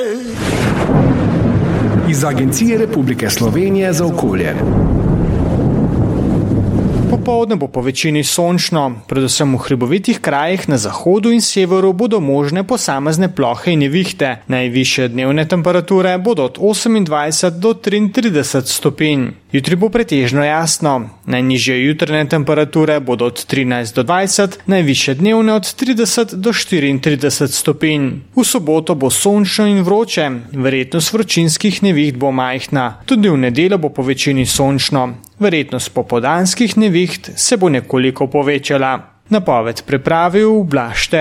Iz Agencije Republike Slovenije za okolje. Popoldne bo po večini sončno, predvsem v hribovitih krajih na zahodu in severu bodo možne posamezne plohe in nevihte. Najvišje dnevne temperature bodo od 28 do 33 stopinj. Jutri bo pretežno jasno. Najnižje jutranje temperature bodo od 13 do 20, najvišje dnevne od 30 do 34 stopinj. V soboto bo sončno in vroče, verjetnost vročinskih neviht bo majhna. Tudi v nedeljo bo po večini sončno. Verjetnost popoldanskih neviht se bo nekoliko povečala. Napoved pripravil Blaž Šter.